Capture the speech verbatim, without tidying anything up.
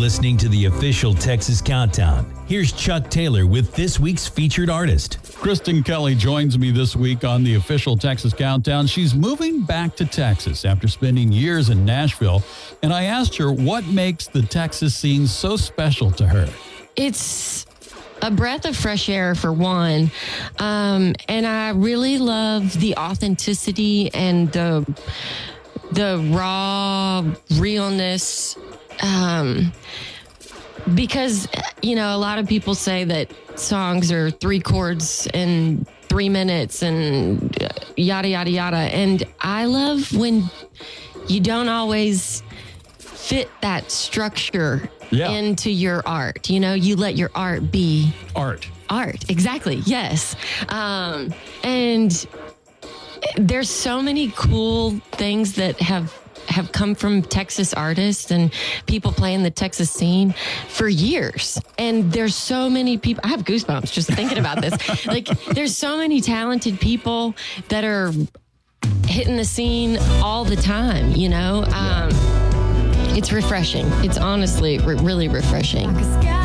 listening to the official Texas Countdown. Here's Chuck Taylor with this week's featured artist. Kristen Kelly joins me this week on the official Texas Countdown. She's moving back to Texas after spending years in Nashville, and I asked her what makes the Texas scene so special to her. It's a breath of fresh air, for one, um, and I really love the authenticity and the the raw realness. Um, because, you know, a lot of people say that songs are three chords and three minutes and yada, yada, yada. And I love when you don't always fit that structure yeah. into your art. You know, you let your art be art. Art, exactly. Yes. Um, and there's so many cool things that have have come from Texas artists and people playing the Texas scene for years. And there's so many people, I have goosebumps just thinking about this. Like, there's so many talented people that are hitting the scene all the time, you know? Um, it's refreshing. It's honestly re- really refreshing.